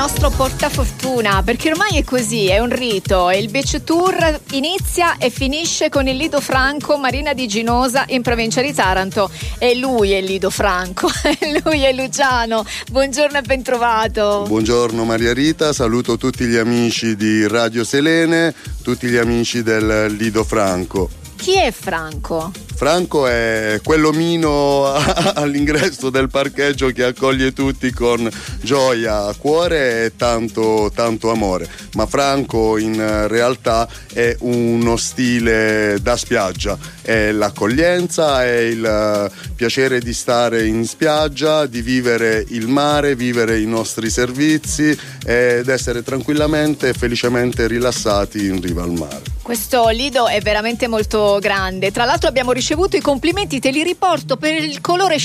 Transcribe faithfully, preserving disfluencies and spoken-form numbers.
Nostro portafortuna, perché ormai è così, è un rito. Il Beach Tour inizia e finisce con il Lido Franco, Marina di Ginosa, in provincia di Taranto. E lui è il Lido Franco, e lui è Luciano. Buongiorno e ben trovato. Buongiorno Maria Rita, saluto tutti gli amici di Radio Selene, tutti gli amici del Lido Franco. Chi è Franco? Franco è quell'omino all'ingresso del parcheggio che accoglie tutti con gioia, cuore e tanto, tanto amore. Ma Franco in realtà è uno stile da spiaggia, è l'accoglienza, è il piacere di stare in spiaggia, di vivere il mare, vivere i nostri servizi ed essere tranquillamente e felicemente rilassati in riva al mare. Questo lido è veramente molto grande. Tra l'altro abbiamo ricevuto i complimenti, te li riporto, per il colore